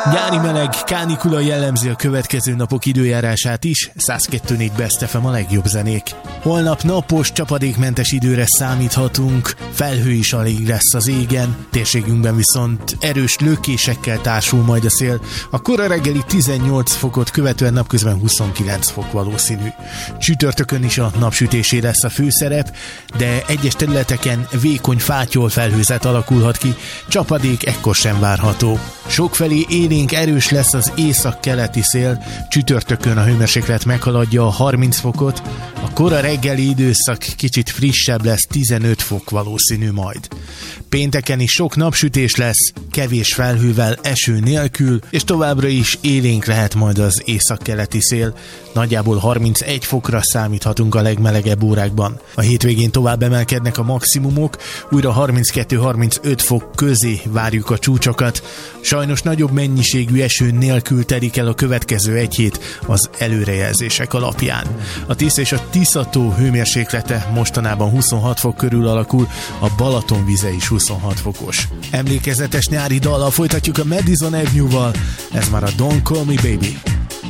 Nyári meleg, kánikula jellemzi a következő napok időjárását is, 102.4 Best FM a legjobb zenék. Holnap napos, csapadékmentes időre számíthatunk, felhő is alig lesz az égen, térségünkben viszont erős lökésekkel társul majd a szél. A kora reggeli 18 fokot követően napközben 29 fok valószínű. Csütörtökön is a napsütésé lesz a főszerep, de egyes területeken vékony fátyol felhőzet alakulhat ki, csapadék ekkor sem várható. Sokfelé élénk erős lesz az észak-keleti szél, csütörtökön a hőmérséklet meghaladja a 30 fokot, a kora reggeli időszak kicsit frissebb lesz, 15 fok valószínű majd. Pénteken is sok napsütés lesz, kevés felhővel, eső nélkül, és továbbra is élénk lehet majd az észak-keleti szél, nagyjából 31 fokra számíthatunk a legmelegebb órákban. A hétvégén tovább emelkednek a maximumok, újra 32-35 fok közé várjuk a csúcsokat. Sajnos nagyobb mennyiségű eső nélkül telik el a következő egy hét az előrejelzések alapján. A Tisza és a Tisza-tó hőmérséklete mostanában 26 fok körül alakul, a Balaton vize is 26 fokos. Emlékezetes nyári dallal folytatjuk a Madison Avenue-val, ez már a Don't Call Me Baby.